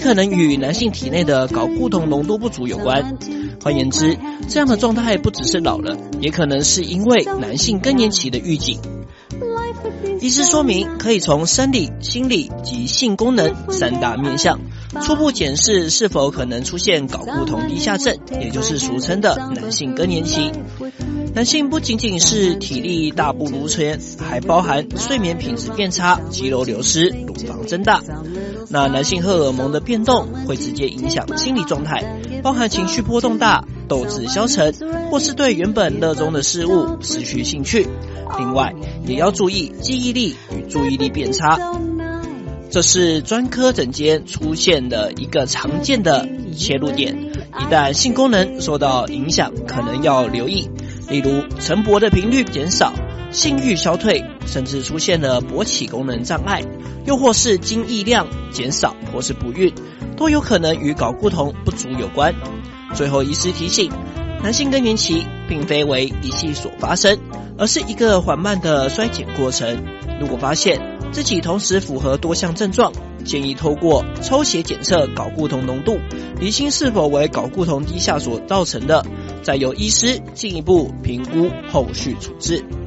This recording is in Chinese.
可能与男性体内的睾固酮浓度不足有关。换言之，这样的状态不只是老了，也可能是因为男性更年期的预警。医师说明，可以从生理、心理及性功能3大面向，初步检视是否可能出现睾固酮低下症，也就是俗称的男性更年期。男性不仅仅是体力大不如前，还包含睡眠品质变差、肌肉流失、乳房增大。那男性荷尔蒙的变动会直接影响心理状态，包含情绪波动大、斗志消沉，或是对原本热衷的事物失去兴趣。另外，也要注意记忆力与注意力变差，这是专科诊间出现的一个常见的切入点。一旦性功能受到影响，可能要留意，例如晨勃的频率减少、性欲消退，甚至出现了勃起功能障碍，又或是精液量减少或是不孕，都有可能与睾固酮不足有关。最后，医师提醒，男性更年期并非为一夕所发生，而是一个缓慢的衰减过程。如果发现自己同时符合多项症状，建议透过抽血检测睾固酮浓度，厘清是否为睾固酮低下所造成的，再由医师进一步评估后续处置。